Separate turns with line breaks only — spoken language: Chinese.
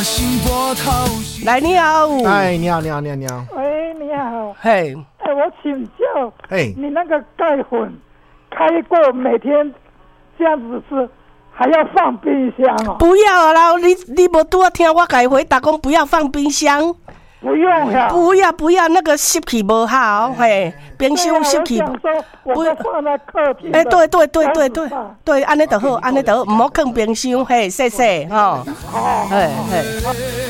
来，你好。
哎，你好。
喂，你好。
嘿，
我请教，
哎，
你那个钙粉开过，每天这样子吃，还要放冰箱哦？
不要啦，你无拄啊听我改回答讲不要放冰箱。
不用呀。
不要，那个湿气不好，嘿，冰箱湿气。
我都放在客厅。
对，安尼就好，唔好放冰箱，嘿，谢谢吼。
好。
嘿。